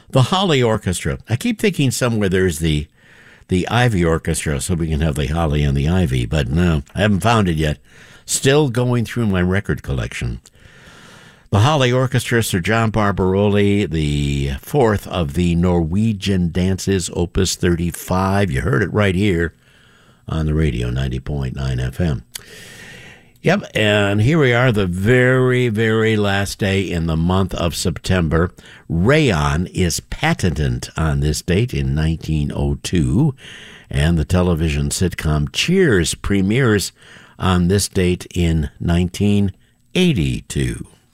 The Holly Orchestra. I keep thinking somewhere there's the Ivy Orchestra, so we can have the Holly and the Ivy, but no, I haven't found it yet. Still going through my record collection. The Holly Orchestra, Sir John Barbaroli, the fourth of the Norwegian Dances, Opus 35. You heard it right here on the radio, 90.9 FM. Yep, and here we are, the very, very last day in the month of September. Rayon is patented on this date in 1902, and the television sitcom Cheers premieres on this date in 1982.